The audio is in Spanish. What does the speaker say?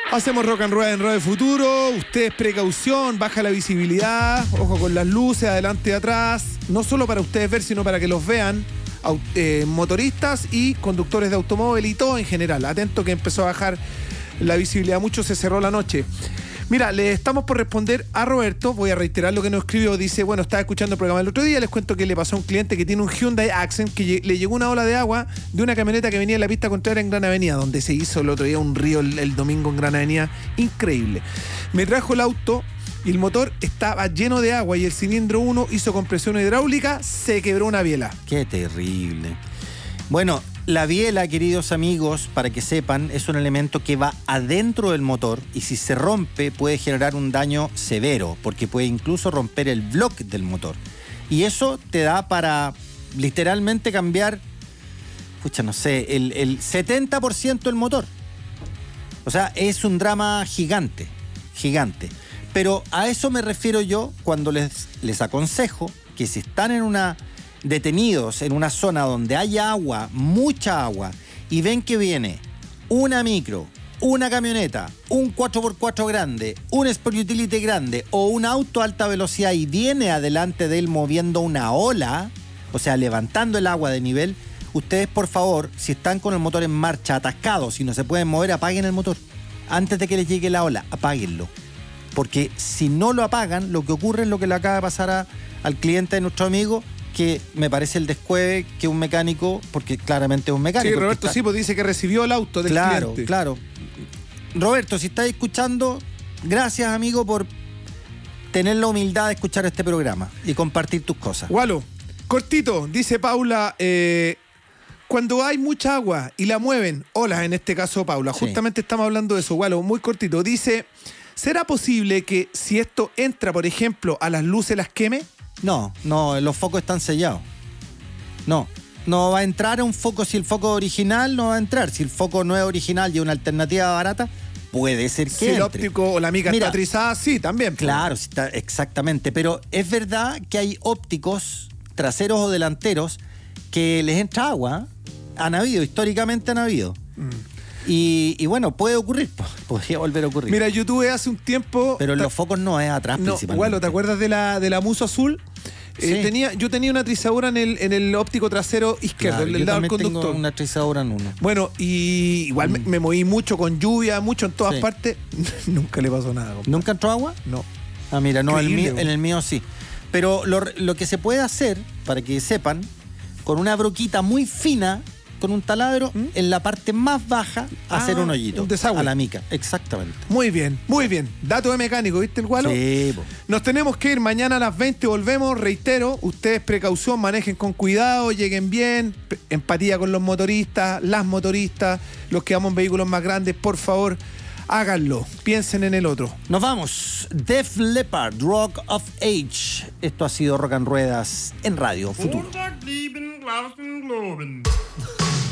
Hacemos Rock and Rueda en Radio Futuro. Ustedes precaución, baja la visibilidad, ojo con las luces, adelante y atrás. No solo para ustedes ver, sino para que los vean motoristas y conductores de automóvil y todo en general. Atento que empezó a bajar la visibilidad mucho, se cerró la noche. Mira, le estamos por responder a Roberto. Voy a reiterar lo que nos escribió. Dice, bueno, estaba escuchando el programa el otro día. Les cuento que le pasó a un cliente que tiene un Hyundai Accent que le llegó una ola de agua de una camioneta que venía en la pista contraria en Gran Avenida, donde se hizo el otro día un río el domingo en Gran Avenida. Increíble. Me trajo el auto y el motor estaba lleno de agua y el cilindro 1 hizo compresión hidráulica, se quebró una biela. Qué terrible. Bueno, la biela, queridos amigos, para que sepan, es un elemento que va adentro del motor y si se rompe puede generar un daño severo, porque puede incluso romper el bloque del motor. Y eso te da para literalmente cambiar, no sé, el 70% del motor. O sea, es un drama gigante, gigante. Pero a eso me refiero yo cuando les aconsejo que si están detenidos en una zona donde hay agua, mucha agua, y ven que viene una micro, una camioneta, un 4x4 grande, un Sport Utility grande o un auto a alta velocidad y viene adelante de él moviendo una ola, o sea, levantando el agua de nivel, ustedes por favor, si están con el motor en marcha, atascados y no se pueden mover, apaguen el motor. Antes de que les llegue la ola, apáguenlo. Porque si no lo apagan, lo que ocurre es lo que le acaba de pasar al cliente de nuestro amigo, que me parece el descueve que un mecánico, porque claramente es un mecánico. Sí, Roberto pues dice que recibió el auto del cliente. Claro. Roberto, si estás escuchando, gracias amigo por tener la humildad de escuchar este programa y compartir tus cosas. Walo, cortito, dice Paula, cuando hay mucha agua y la mueven, hola, en este caso Paula, sí. Justamente estamos hablando de eso, Walo, muy cortito, dice, ¿será posible que si esto entra, por ejemplo, a las luces las queme? No, los focos están sellados. No va a entrar un foco. Si el foco es original, no va a entrar. Si el foco no es original y es una alternativa barata, puede ser que si entre. el óptico o la mica está trizada, sí, también. Claro, exactamente. Pero es verdad que hay ópticos traseros o delanteros que les entra agua. Históricamente han habido. Y bueno, puede ocurrir, podría volver a ocurrir. Mira, yo tuve hace un tiempo... Pero en los focos no es atrás principalmente. Bueno, ¿te acuerdas de la Muso Azul? Sí. Yo tenía una trizadura en el óptico trasero izquierdo, claro, el lado del conductor. Tengo una trizadura en uno. Bueno, y igual me moví mucho con lluvia, mucho en todas partes. Nunca le pasó nada. Compadre. ¿Nunca entró agua? No. Ah, mira, no, en el mío sí. Pero lo que se puede hacer, para que sepan, con una broquita muy fina, con un taladro, en la parte más baja, hacer un hoyito. Un desagüe. A la mica, exactamente. Muy bien. Dato de mecánico, ¿viste el Gualo? Sí, po. Nos tenemos que ir mañana a las 20, volvemos, reitero, ustedes precaución, manejen con cuidado, lleguen bien, empatía con los motoristas, las motoristas, los que vamos en vehículos más grandes, por favor, háganlo, piensen en el otro. Nos vamos. Def Leppard, Rock of Age. Esto ha sido Rock and Ruedas en Radio Futuro.